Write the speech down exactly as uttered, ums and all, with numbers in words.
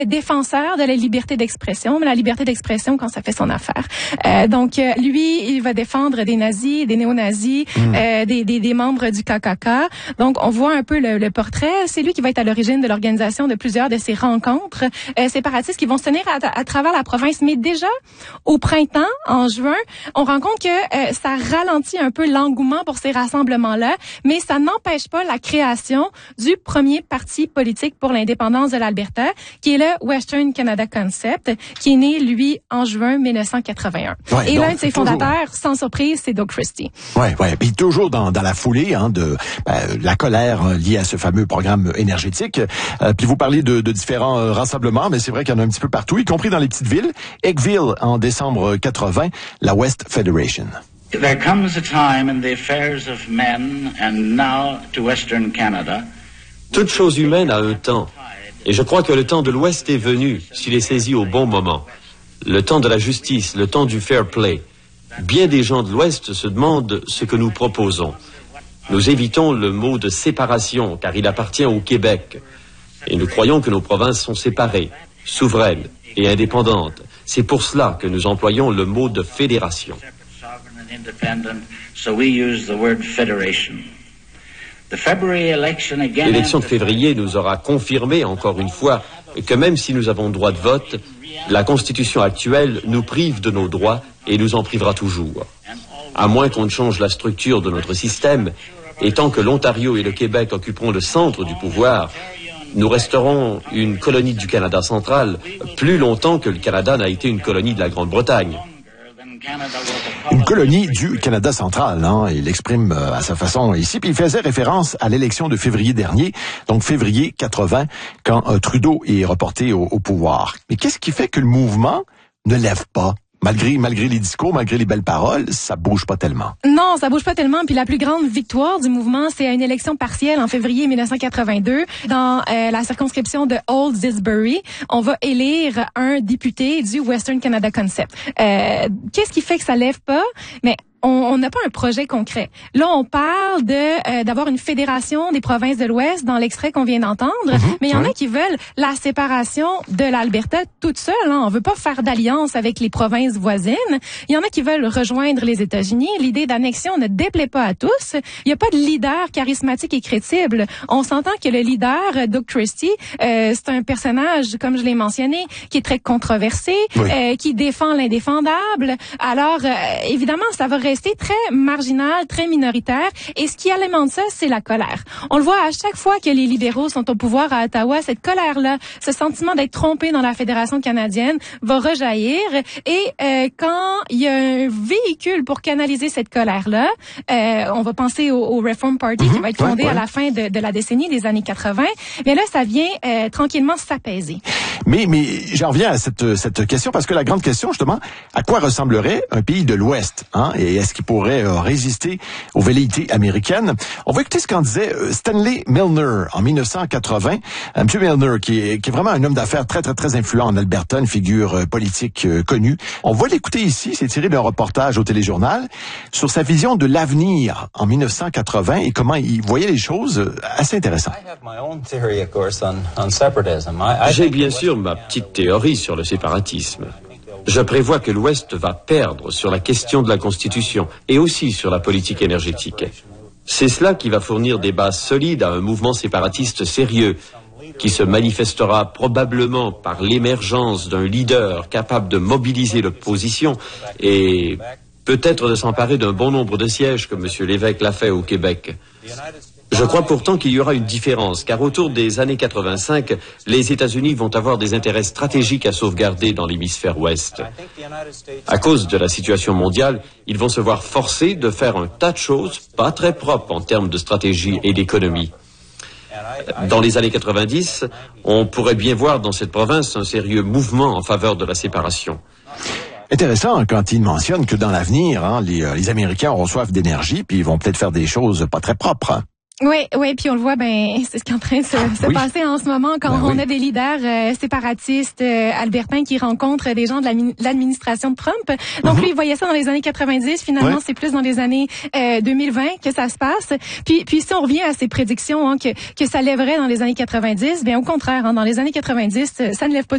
défenseur de la liberté d'expression, mais la liberté d'expression quand ça fait son affaire. Euh, donc, euh, lui, il va défendre des nazis, des néo-nazis, mmh. euh, des, des, des membres du K K K. Donc, on voit un peu le, le portrait. C'est lui qui va être à l'origine de l'organisation de plusieurs de ces rencontres euh, séparatistes qui vont se tenir à, à travers la province. Mais déjà, au printemps, en juin, on rencontre que euh, ça ralentit un peu l'engouement pour ces rassemblements-là, mais ça n'empêche pas la création du premier parti politique pour l'indépendance de l'Alberta, qui est le Western Canada Concept, qui est né, lui, en juin mille neuf cent quatre-vingt-un. Ouais, et l'un de ses fondateurs, toujours... sans surprise, c'est Doug Christie. Ouais, ouais. Puis toujours dans, dans la foulée hein, de ben, la colère liée à ce fameux programme énergétique. Euh, puis vous parlez de, de différents euh, rassemblements, mais c'est vrai qu'il y en a un petit peu partout, y compris dans les petites villes. Eggville, en décembre quatre-vingt, la West Federation. There comes a time in the affairs of men, and now to Western Canada. Toute chose humaine a un temps. Et je crois que le temps de l'Ouest est venu, s'il est saisi au bon moment. Le temps de la justice, le temps du fair play. Bien des gens de l'Ouest se demandent ce que nous proposons. Nous évitons le mot de séparation, car il appartient au Québec. Et nous croyons que nos provinces sont séparées, souveraines et indépendantes. C'est pour cela que nous employons le mot de fédération. L'élection de février nous aura confirmé, encore une fois, que même si nous avons droit de vote, la Constitution actuelle nous prive de nos droits et nous en privera toujours. À moins qu'on ne change la structure de notre système, et tant que l'Ontario et le Québec occuperont le centre du pouvoir, nous resterons une colonie du Canada central plus longtemps que le Canada n'a été une colonie de la Grande-Bretagne. Une colonie du Canada central, hein, il l'exprime euh, à sa façon ici, puis il faisait référence à l'élection de février dernier, donc février quatre-vingt, quand euh, Trudeau est reporté au, au pouvoir. Mais qu'est-ce qui fait que le mouvement ne lève pas? Malgré, malgré les discours, malgré les belles paroles, ça bouge pas tellement. Non, ça bouge pas tellement. Puis la plus grande victoire du mouvement, c'est à une élection partielle en février mille neuf cent quatre-vingt-deux. Dans euh, la circonscription de Old Disbury, on va élire un député du Western Canada Concept. Euh, qu'est-ce qui fait que ça lève pas? Mais on n'a pas un projet concret. Là, on parle de euh, d'avoir une fédération des provinces de l'Ouest dans l'extrait qu'on vient d'entendre, mm-hmm, mais il y en ouais. a qui veulent la séparation de l'Alberta toute seule. Hein. On veut pas faire d'alliance avec les provinces voisines. Il y en a qui veulent rejoindre les États-Unis. L'idée d'annexion ne déplaît pas à tous. Il n'y a pas de leader charismatique et crédible. On s'entend que le leader, Doug Christie, euh, c'est un personnage, comme je l'ai mentionné, qui est très controversé, oui. euh, qui défend l'indéfendable. Alors, euh, évidemment, ça va rester très marginal, très minoritaire. Et ce qui alimente ça, c'est la colère. On le voit à chaque fois que les libéraux sont au pouvoir à Ottawa, cette colère-là, ce sentiment d'être trompé dans la Fédération canadienne va rejaillir. Et euh, quand il y a un véhicule pour canaliser cette colère-là, euh, on va penser au, au Reform Party mm-hmm. qui va être fondé ouais, ouais. à la fin de, de la décennie des années quatre-vingt. Mais là, ça vient euh, tranquillement s'apaiser. Mais, mais j'en reviens à cette, cette question parce que la grande question, justement, à quoi ressemblerait un pays de l'Ouest, hein, et est-ce qu'il pourrait euh, résister aux velléités américaines? On va écouter ce qu'en disait euh, Stanley Milner en mille neuf cent quatre-vingt. Euh, Monsieur Milner, qui est, qui est vraiment un homme d'affaires très, très, très influent en Alberta, une figure euh, politique euh, connue. On va l'écouter ici, c'est tiré d'un reportage au Téléjournal sur sa vision de l'avenir en mille neuf cent quatre-vingt et comment il voyait les choses, euh, assez intéressant. J'ai bien sûr ma petite théorie sur le séparatisme. Je prévois que l'Ouest va perdre sur la question de la Constitution et aussi sur la politique énergétique. C'est cela qui va fournir des bases solides à un mouvement séparatiste sérieux qui se manifestera probablement par l'émergence d'un leader capable de mobiliser l'opposition et peut-être de s'emparer d'un bon nombre de sièges comme M. Lévesque l'a fait au Québec. Je crois pourtant qu'il y aura une différence, car autour des années quatre-vingt-cinq, les États-Unis vont avoir des intérêts stratégiques à sauvegarder dans l'hémisphère ouest. À cause de la situation mondiale, ils vont se voir forcés de faire un tas de choses pas très propres en termes de stratégie et d'économie. Dans les années quatre-vingt-dix, on pourrait bien voir dans cette province un sérieux mouvement en faveur de la séparation. Intéressant quand il mentionne que dans l'avenir, hein, les, les Américains auront soif d'énergie, puis ils vont peut-être faire des choses pas très propres. Hein. Oui, oui, puis on le voit, ben c'est ce qui est en train de se, se oui. passer en ce moment quand ben on oui. a des leaders euh, séparatistes euh, albertains qui rencontrent des gens de, la, de l'administration de Trump. Donc mm-hmm. lui, il voyait ça dans les années quatre-vingt-dix. Finalement, ouais. c'est plus dans les années euh, deux mille vingt que ça se passe. Puis, puis si on revient à ces prédictions hein, que que ça lèverait dans les années quatre-vingt-dix, bien au contraire, hein, dans les années quatre-vingt-dix, ça ne lève pas.